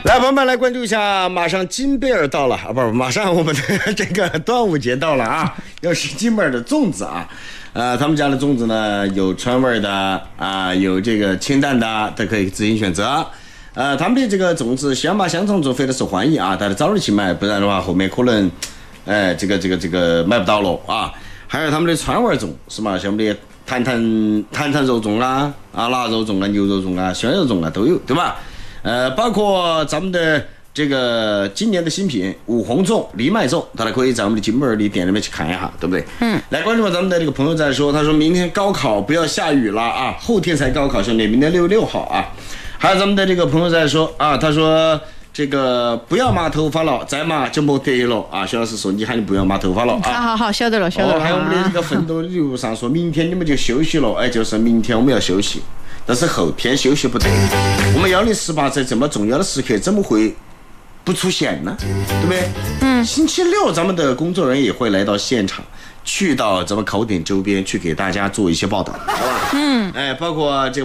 来，朋友们来关注一下，马上金贝尔到了啊，不是，马上我们的这个端午节到了啊，又是金贝尔的粽子啊，他们家的粽子呢有川味的啊，有这个清淡的，都可以自行选择。他们的这个粽子香麻香肠粽非常受欢迎啊，大家早点去买，不然的话后面可能，这个买不到了啊。还有他们的川味粽是嘛，像我们的坦坦肉粽啊，腊肉粽啊，牛肉粽啊，鲜肉粽啊都有，对吧？包括咱们的这个今年的新品五红粽、藜麦粽，大家可以在我们的金贝尔的店里面去看一下，对不对？来关注咱们的这个朋友在说，他说明天高考不要下雨了啊，后天才高考，兄弟，明天6月6号啊。还有咱们的这个朋友在说啊，他说这个不要抹头发了，再抹就没得了啊。徐老师说你喊你不要抹头发了啊。 好，晓得了。 还有我们的这个奋斗的路上说，明天你们就休息了，就是明天我们要休息。但是后天休息不得，我们1018在这么重要的时刻怎么会不出现呢？对不对？星期六咱们的工作人员也会来到现场，去到咱们考点周边去给大家做一些报道，好吧？包括这个。